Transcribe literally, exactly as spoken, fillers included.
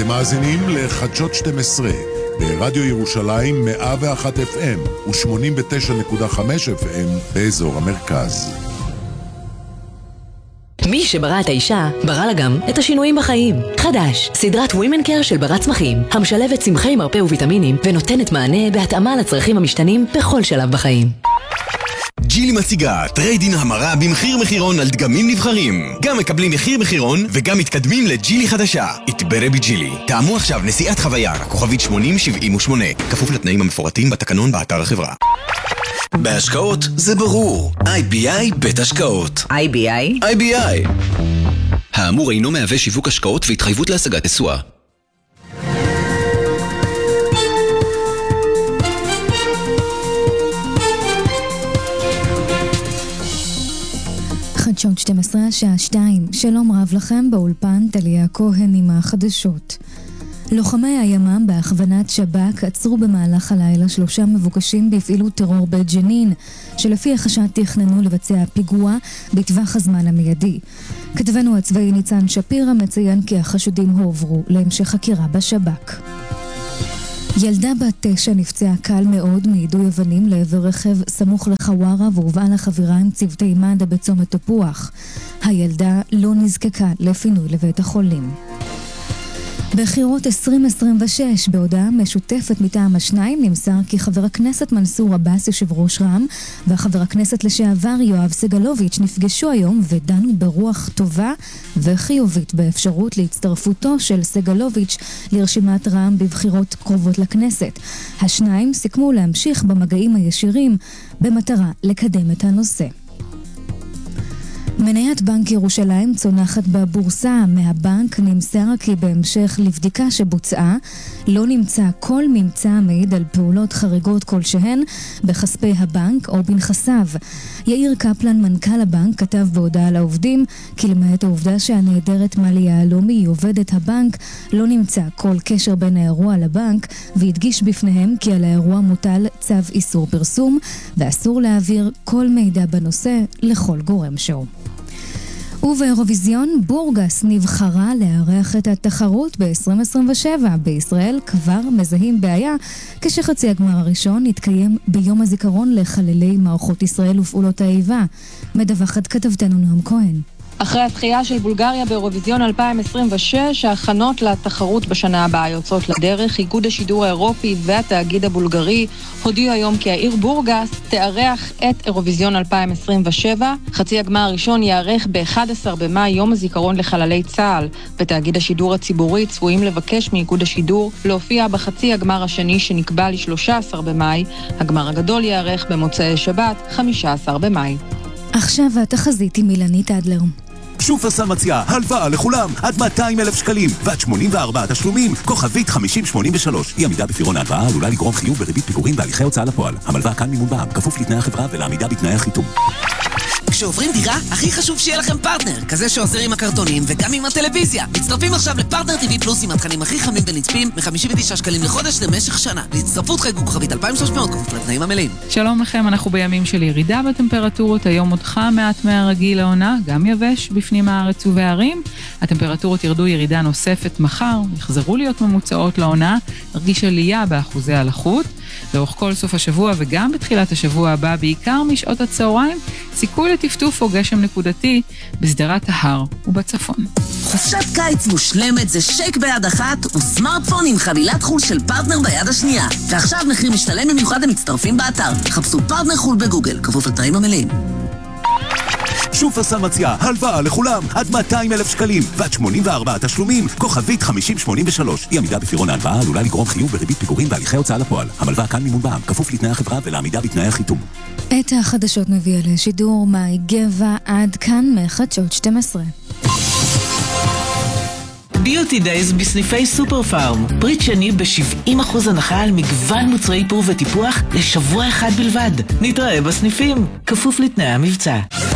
אתם מאזינים לחדשות שתים עשרה ברדיו ירושלים מאה ואחת אף אם ו-שמונים ותשע נקודה חמש אף אם באזור המרכז. מי שברא את האישה, ברא לה גם את השינויים בחיים. חדש, סדרת Women Care של ברת צמחים, המשלבת צמחי מרפא וויטמינים ונותנת מענה בהתאמה לצרכים המשתנים בכל שלב בחיים. ג'ילי מציגה טריידין המרה במחיר מחירון על דגמים נבחרים. גם מקבלים מחיר מחירון וגם מתקדמים לג'ילי חדשה. התברא בג'ילי. טעמו עכשיו נסיעת חוויה, כוכבית שמונים שבעים ושמונה, כפוף לתנאים המפורטים בתקנון באתר החברה. בהשקעות זה ברור. איי בי איי בית השקעות. איי בי איי? איי בי איי. האמור אינו מהווה שיווק השקעות והתחייבות להשגת תשואה. חדשות שתים עשרה השעה שתיים. שלום רב לכם, באולפן טליה כהן עם החדשות. לוחמי הימ"מ בהכוונת שב"כ עצרו במהלך הלילה שלושה מבוקשים בפעילות טרור בג'נין, שלפי החשד תכננו לבצע פיגוע בטווח הזמן המיידי. כתבנו הצבאי ניצן שפירא מציין כי החשודים הועברו להמשך חקירה בשב"כ. ילדה בת תשע נפצעה קל מאוד מיידוי אבנים לעבר רכב סמוך לחווארה והובאה לחבירה עם צוותי מד"א בצומת תפוח. הילדה לא נזקקה לפינוי לבית החולים. בחירות עשרים עשרים ושש, בהודעה משותפת מטעם השניים, נמסר כי חבר הכנסת מנסור עבאס, יושב ראש רע"מ, והחבר הכנסת לשעבר יואב סגלוביץ' נפגשו היום ודנו ברוח טובה וחיובית באפשרות להצטרפותו של סגלוביץ' לרשימת רע"מ בבחירות קרובות לכנסת. השניים סיכמו להמשיך במגעים הישירים במטרה לקדם את הנושא. מניית בנק ירושלים צונחת בבורסה. מהבנק נמסר כי בהמשך לבדיקה שבוצעה לא נמצא כל ממצא המעיד על פעולות חריגות כלשהן בכספי הבנק או בנכסיו. יאיר קפלן, מנכ"ל הבנק, כתב בהודעה לעובדים כי למעט העובדה שהנעדרת מלי יהלומי היא עובדת הבנק, לא נמצא כל קשר בין האירוע לבנק, והדגיש בפניהם כי על האירוע מוטל צו איסור פרסום ואסור להעביר כל מידע בנושא לכל גורם שהוא. ובאירוויזיון, בורגס נבחרה לארח את התחרות ב-עשרים עשרים ושבע. בישראל כבר מזהים בעיה כשחצי הגמר הראשון התקיים ביום הזיכרון לחללי מערכות ישראל ופעולות האיבה. מדווחת כתבתנו נועם כהן. אחרי התחייה של בולגריה באירוויזיון אלפיים עשרים ושש, ההכנות לתחרות בשנה הבאה יוצאות לדרך. איגוד השידור האירופי והתאגיד הבולגרי הודיעו היום כי העיר בורגס תארח את אירוויזיון אלפיים עשרים ושבע. חצי הגמר הראשון יארך ב-אחד עשר במאי, יום הזיכרון לחללי צה"ל. בתאגיד השידור הציבורי צפויים לבקש מאיגוד השידור להופיע בחצי הגמר השני שנקבע ל-שלושה עשר במאי. הגמר הגדול יארך במוצאי שבת, חמישה עשר במאי. עכשיו התחזית עם אילנית אדלר. שופרסל מציעה הלוואה לכולם עד מאתיים אלף שקלים ועד שמונים וארבעה תשלומים, כוכבית חמישים שמונים ושלוש. אי עמידה בפירעון ההלוואה עלולה לגרום חיוב בריבית פיגורים והליכי הוצאה לפועל. המלווה כאן מימון בע"מ, כפוף לתנאי החברה ולעמידה בתנאי החיתום. כשעוברים דירה, הכי חשוב שיהיה לכם פרטנר, כזה שעוזר עם הקרטונים וגם עם הטלוויזיה. מצטרפים עכשיו לפרטנר טיווי פלוס עם התכנים הכי חמים ונצפים מ-חמישים ותשעה שקלים לחודש למשך שנה. להצטרפות חייגו כוכבית אלפיים ושלוש מאות, כפוף לתנאים המלאים. שלום לכם, אנחנו בימים של ירידה בטמפרטורות. היום עוד חם מעט מהרגיל לעונה, גם יבש בפנים הארץ ובערים. הטמפרטורות ירדו ירידה נוספת מחר, יחזרו להיות ממוצעות לעונה, נרגיש עלייה באחוזי הלחות. לאורך כל סוף השבוע וגם בתחילת השבוע הבא, בעיקר משעות הצהריים, סיכוי לטפטוף או גשם נקודתי בסדרת ההר ובצפון. חופשת קיץ מושלמת זה שייק ביד אחת וסמארטפון עם חבילת חול של פרטנר ביד השנייה. ועכשיו מחיר משתלם במיוחד למצטרפים באתר. חפשו פרטנר חול בגוגל, כפוף לתנאים המלאים. שופרסל מציעה הלוואה לכולם עד מאתיים אלף שקלים ועד שמונים וארבעה תשלומים, כוכבית חמישים שמונים ושלוש. אי עמידה בפירעון ההלוואה עלולה לגרום חיוב בריבית פיגורים והליכי הוצאה לפועל. המלווה כאן מימון בע"מ, כפוף לתנאי החברה ולעמידה בתנאי החיתום. את החדשות מביא לשידור מאי גבע. עד כאן מחדשות שתים עשרה. ביוטי דייז בסניפי סופר פארם. פריט שני ב-שבעים אחוז הנחה על מגוון מוצרי איפור וטיפוח לשבוע אחד בלבד. נתראה בסניפים, כפוף לתנאי המבצע.